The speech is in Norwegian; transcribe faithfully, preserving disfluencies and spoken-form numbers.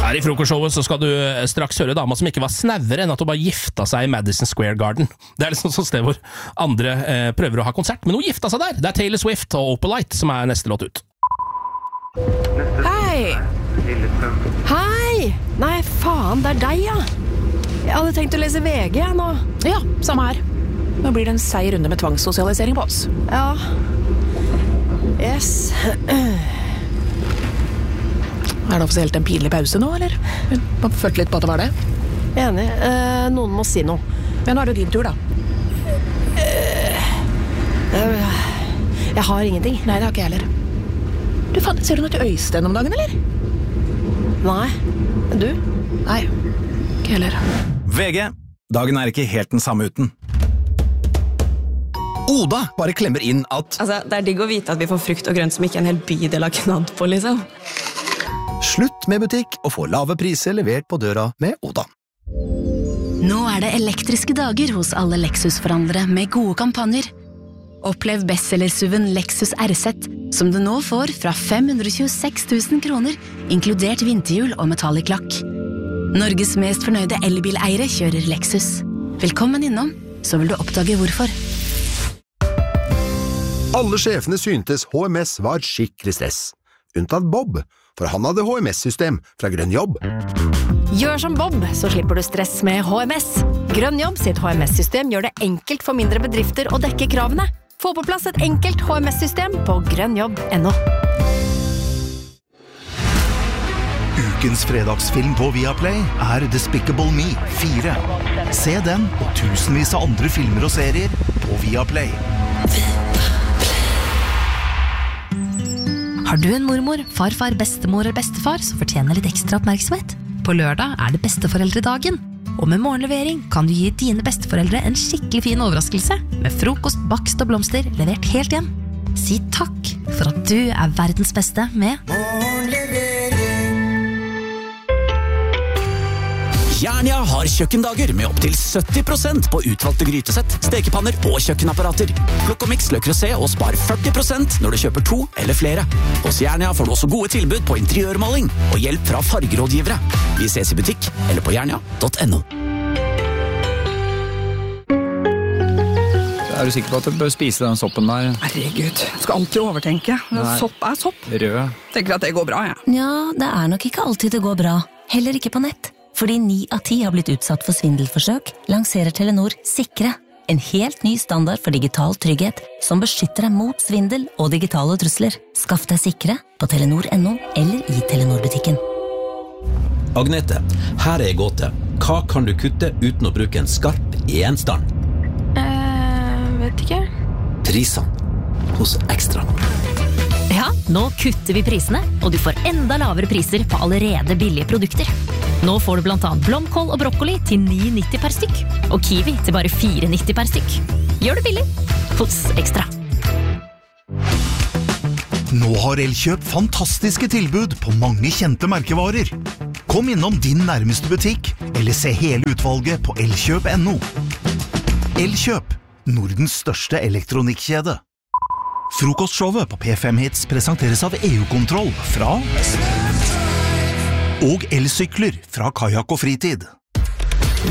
Her i frokostshowet så skal du straks høre dama som ikke var snauere enn at hun bare gifta seg i Madison Square Garden. Det er liksom sånn sted hvor andre eh, prøver å ha konsert, men hun gifta seg der. Det er Taylor Swift og Opalite som er neste låt ut. Hei! Hei! Nei, faen, det er deg, ja. Jeg hadde tenkt å lese V G nå. Ja, samme her. Nå blir det en seig runde med tvangssosialisering på oss. Ja. Yes. Er det offisielt en pinlig pause nå, eller? Man følte litt på at det var det. Enig. Eh, noen må si noe. Men nå er det din tur, da. Eh, jeg har ingenting. Nei, det har ikke jeg heller. Du, faen, ser du noe til Øystein om dagen, eller? Nei. Du? Nei, ikke heller. V G. Dagen er ikke helt den samme uten. Oda bare klemmer inn at Altså, det er digg å vite at vi får frukt og grønt som ikke en hel bydel har knadd på, liksom. slutt med butikk og få lave priser levert på døra med Oda. Nå er det elektriske dager hos alle Lexus-forhandlere med gode kampanjer. Opplev bestsellersuven Lexus R Z, som du nå får fra fem hundre tjueseks tusen kroner, inkludert vinterhjul og metallic lakk. Norges mest fornøyde elbileiere kjører Lexus. Velkommen innom, så vil du oppdage hvorfor. Alle sjefene syntes H M S var skikkelig stress. Unntatt Bob, for han hadde H M S-system fra Grønn Jobb. Gjør som Bob, så slipper du stress med H M S. Grønn Jobb sitt H M S-system gjør det enkelt for mindre bedrifter å dekke kravene. Få på plass et enkelt H M S-system på grønnjobb punktum no. Ukens fredagsfilm på Viaplay er Despicable Me fire. Se den og tusenvis av andre filmer og serier på Viaplay. Har du en mormor, farfar, bestemor eller bestefar som fortjener litt ekstra oppmerksomhet? På lørdag er det besteforeldredagen. Og med morgenlevering kan du gi dine besteforeldre en skikkelig fin overraskelse med frokost, bakst og blomster levert helt hjem. Si takk for at du er verdens beste med Jernia har kjøkkendager med opp til sytti prosent på utvalgte grytesett, stekepanner og kjøkkenapparater. Plukk og miks Le Creuset og spar førti prosent når du kjøper to eller flere. Hos Jernia får du også gode tilbud på interiørmaling og hjelp fra fargerådgivere. Vi ses i butikk eller på jernia punktum no. Er du sikker på at du bør spise den soppen der? Herregud, jeg skal alltid overtenke. Sopp er sopp. Rød. Tenker at det går bra, jeg. Ja, det er nok ikke alltid det går bra. Heller ikke på nett. Fordi ni av ti har blitt utsatt for svindelforsøk, lanserer Telenor Sikre. En helt ny standard for digital trygghet, som beskytter deg mot svindel og digitale trusler. Skaff deg Sikre på telenor punktum no eller i Telenor-butikken. Agnete, her er gåte. Hva kan du kutte uten å bruke en skarp gjenstand? Eh, vet ikke. Prisene hos Ekstra. Ja, nå kutter vi prisene, og du får enda lavere priser på allerede billige produkter. Nå får du blant annet blomkål og brokkoli til ni nitti per stykk, og kiwi til bare fire nitti per stykk. Gjør det billig hos Ekstra. Nå har Elkjøp fantastiske tilbud på mange kjente merkevarer. Kom innom din nærmeste butikk, eller se hele utvalget på elkjøp punktum no. Elkjøp, Nordens største elektronikkjede. Frokostshowet på P fem Hits presenteres av E U-kontroll fra og elsykler fra Kajak og Fritid.